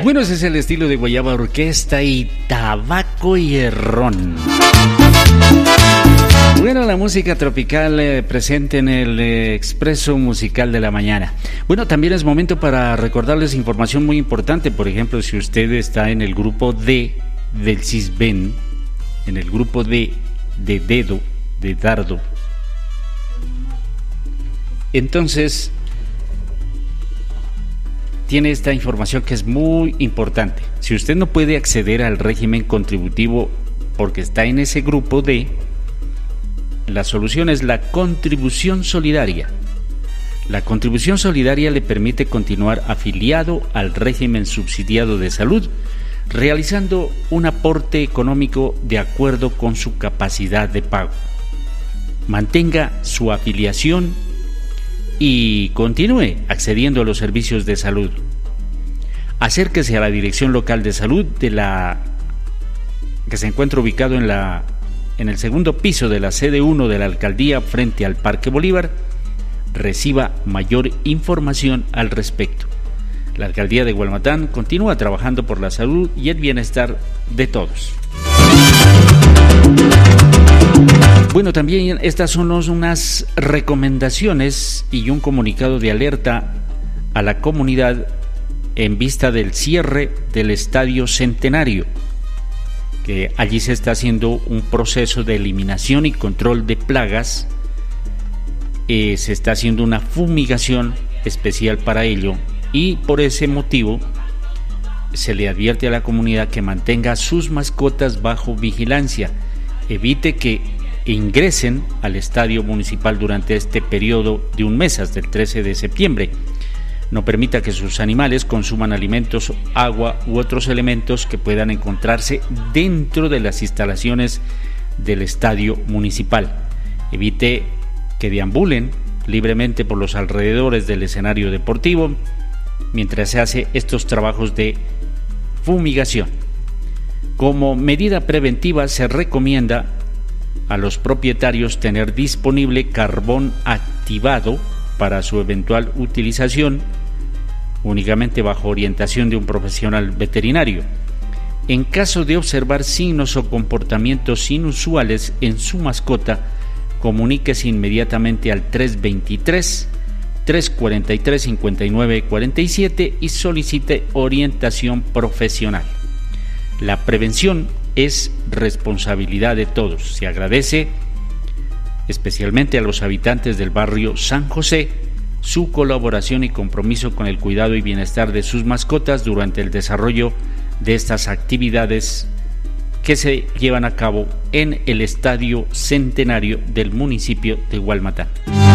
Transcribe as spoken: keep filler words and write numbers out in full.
Bueno, ese es el estilo de Guayaba Orquesta y Tabaco y Ron. Bueno, la música tropical eh, presente en el eh, Expreso Musical de la Mañana. Bueno, también es momento para recordarles información muy importante. Por ejemplo, si usted está en el grupo D del CISBEN, en el grupo D de dedo, de dardo, entonces tiene esta información que es muy importante. Si usted no puede acceder al régimen contributivo porque está en ese grupo D, la solución es la contribución solidaria. La contribución solidaria le permite continuar afiliado al régimen subsidiado de salud, realizando un aporte económico de acuerdo con su capacidad de pago. Mantenga su afiliación y continúe accediendo a los servicios de salud. Acérquese a la Dirección Local de Salud de la que se encuentra ubicado en la en el segundo piso de la sede uno de la alcaldía frente al Parque Bolívar. Reciba mayor información al respecto. La alcaldía de Gualmatán continúa trabajando por la salud y el bienestar de todos. Bueno, también estas son unas recomendaciones y un comunicado de alerta a la comunidad en vista del cierre del Estadio Centenario, que allí se está haciendo un proceso de eliminación y control de plagas. Eh, se está haciendo una fumigación especial para ello y por ese motivo se le advierte a la comunidad que mantenga sus mascotas bajo vigilancia, evite que ingresen al estadio municipal durante este periodo de un mes hasta el trece de septiembre. No permita que sus animales consuman alimentos, agua u otros elementos que puedan encontrarse dentro de las instalaciones del estadio municipal. Evite que deambulen libremente por los alrededores del escenario deportivo mientras se hace estos trabajos de fumigación. Como medida preventiva se recomienda a los propietarios tener disponible carbón activado para su eventual utilización, únicamente bajo orientación de un profesional veterinario. En caso de observar signos o comportamientos inusuales en su mascota, comuníquese inmediatamente al tres veintitrés, tres cuarenta y tres, cincuenta y nueve cuarenta y siete y solicite orientación profesional. La prevención es responsabilidad de todos. Se agradece especialmente a los habitantes del barrio San José su colaboración y compromiso con el cuidado y bienestar de sus mascotas durante el desarrollo de estas actividades que se llevan a cabo en el Estadio Centenario del municipio de Gualmatán.